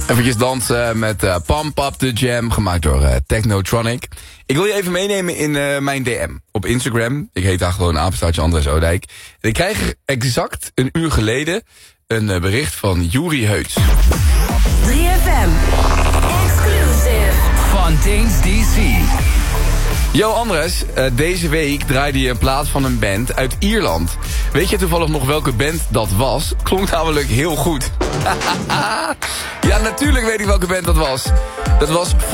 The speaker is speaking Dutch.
Eventjes dansen met Pump Up The Jam, gemaakt door Technotronic. Ik wil je even meenemen in mijn DM op Instagram. Ik heet daar gewoon apenstaartje Andres Oudijk. En ik krijg exact een uur geleden een bericht van Juri Heuts. 3FM. Exclusive. Fontaine's DC. Yo Andres, deze week draaide je een plaat van een band uit Ierland. Weet je toevallig nog welke band dat was? Klonk namelijk heel goed. Ja, natuurlijk weet ik welke band dat was. Dat was